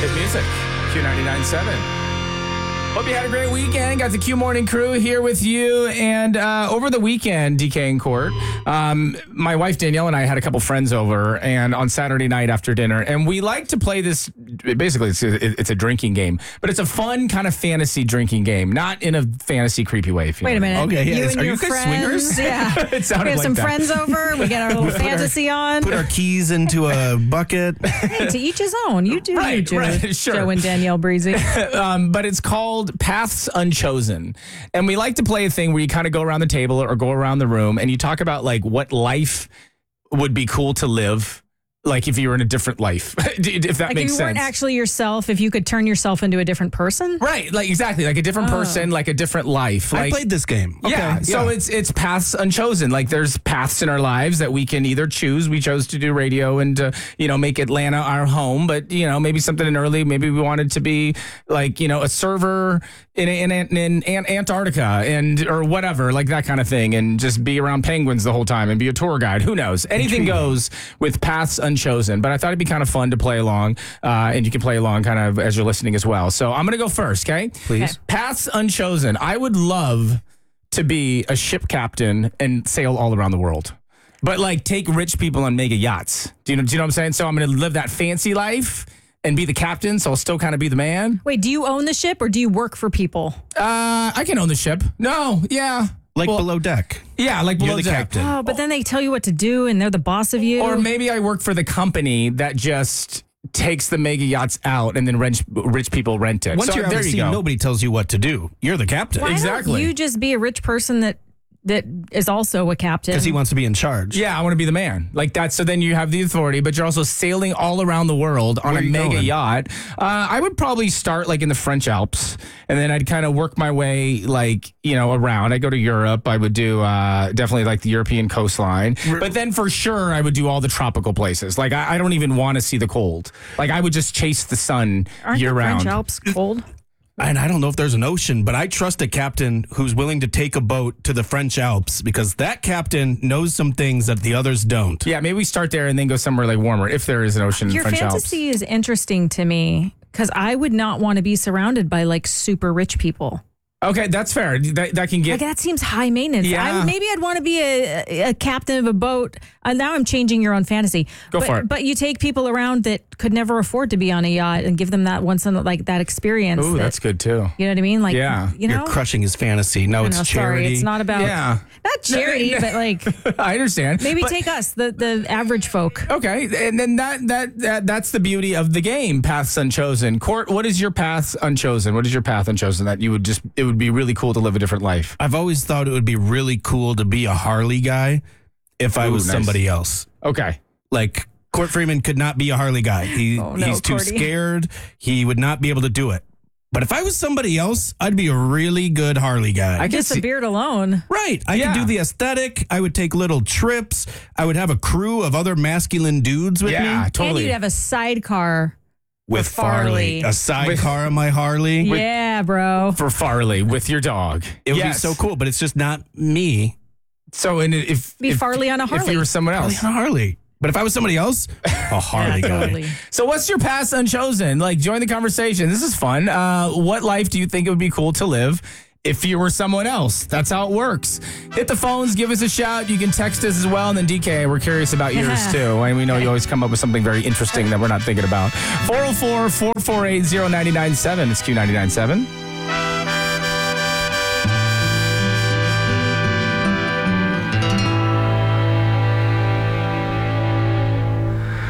Hit music. Q99.7. Hope you had a great weekend. Got the Q Morning Crew here with you. And over the weekend, DK and Court, my wife Danielle and I had a couple friends over and on Saturday night after dinner. And we like to play this, basically it's a drinking game, but it's a fun kind of fantasy drinking game, not in a fantasy creepy way. If you Wait a minute. Okay, you yeah. and Are your you guys friends? swingers? Yeah. It sounded we have like some that. friends over. We get our little fantasy on. Put our keys into a bucket. Hey, to each his own. You do Right, you, Joe. right, sure. Joe and Danielle Breezy. But it's called Paths Unchosen. And we like to play a thing where you kind of go around the table or go around the room and you talk about like what life would be cool to live. Like if you were in a different life, if that Like makes if you sense. weren't actually yourself, if you could turn yourself into a different person. Right, like exactly, like a different person, like a different life. I Like, played this game. yeah, so it's paths unchosen. Like there's paths in our lives that we can either choose. We chose to do radio and make Atlanta our home, but maybe something in early. Maybe we wanted to be like a server in Antarctica or whatever, like that kind of thing, and just be around penguins the whole time and be a tour guide. Who knows? Anything goes with paths unchosen. But I thought it'd be kind of fun to play along, and you can play along kind of as you're listening as well. So I'm gonna go first, okay? Please. Okay. Paths unchosen. I would love to be a ship captain and sail all around the world. But like take rich people on mega yachts. Do you know what I'm saying? So I'm going to live that fancy life and be the captain, so I'll still kind of be the man. Wait, do you own the ship or do you work for people? I can own the ship. No, yeah. Like Well, below deck. Yeah, like below You're the deck. captain. Oh, but then they tell you what to do and they're the boss of you. Or maybe I work for the company that just takes the mega yachts out and then rich people rent it. Once So you're out there at you sea, go. nobody tells you what to do. You're the captain. Why exactly. don't you just be a rich person that is also a captain? Because he wants to be in charge. Yeah, I want to be the man. Like that. So then you have the authority, but you're also sailing all around the world on Where a you mega going? yacht. I would probably start like in the French Alps, and then I'd kind of work my way like around. I go to Europe. I would do definitely like the European coastline, but then for sure I would do all the tropical places. Like I don't even want to see the cold. Like I would just chase the sun Aren't year the round. French Alps cold? And I don't know if there's an ocean, but I trust a captain who's willing to take a boat to the French Alps because that captain knows some things that the others don't. Yeah, maybe we start there and then go somewhere like warmer if there is an ocean in Your French Alps. fantasy is interesting to me because I would not want to be surrounded by like super rich people. Okay, that's fair. That can get. Like that seems high maintenance. Yeah. Maybe I'd want to be a captain of a boat. Now I'm changing your own fantasy. Go for it. But you take people around that could never afford to be on a yacht and give them that once in like that experience. Ooh, that's good too. You know what I mean? Like, Yeah. You're crushing his fantasy. No, it's no, charity. sorry, it's not about Yeah. not charity, but like I understand. maybe But- take us, the average folk. Okay, and then that's the beauty of the game, Paths Unchosen. Court, what is your Paths Unchosen? What is your path unchosen that it would be really cool to live a different life? I've always thought it would be really cool to be a Harley guy if I Ooh, was nice. somebody else. Okay. Like Court Freeman could not be a Harley guy. Oh, no, He's too Cordy. scared. He would not be able to do it. But if I was somebody else, I'd be a really good Harley guy. I Just guess the beard alone. Right. I Yeah. could do the aesthetic. I would take little trips. I would have a crew of other masculine dudes with Yeah, me. And totally. you'd have a sidecar. With Farley. A sidecar of my Harley. Yeah, bro. For Farley with your dog. It would Yes. be so cool, but it's just not me. So, and if Be Farley on a if Harley. you were someone Harley else. on a Harley. But if I was somebody else, a Harley Yeah, guy. totally. So what's your Paths Unchosen? Like, join the conversation. This is fun. What life do you think it would be cool to live if you were someone else? That's how it works. Hit the phones, give us a shout. You can text us as well. And then DK, we're curious about yours too. And we know you always come up with something very interesting that we're not thinking about. 404-448-0997. It's Q99.7.